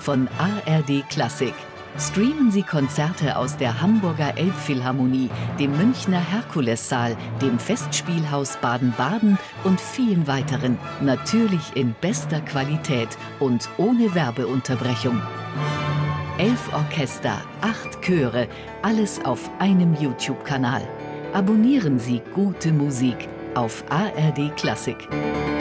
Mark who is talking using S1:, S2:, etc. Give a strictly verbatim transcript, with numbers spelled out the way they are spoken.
S1: von A R D Klassik. Streamen Sie Konzerte aus der Hamburger Elbphilharmonie, dem Münchner Herkulessaal, dem Festspielhaus Baden-Baden und vielen weiteren. Natürlich in bester Qualität und ohne Werbeunterbrechung. Elf Orchester, acht Chöre, alles auf einem YouTube-Kanal. Abonnieren Sie gute Musik auf A R D Klassik.